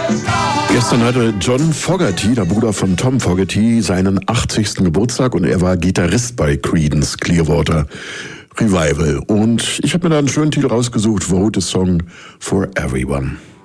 Gestern hatte John Fogerty, der Bruder von Tom Fogerty, seinen 80. Geburtstag und er war Gitarrist bei Creedence Clearwater Revival. Und ich habe mir da einen schönen Titel rausgesucht, Vote a Song for Everyone.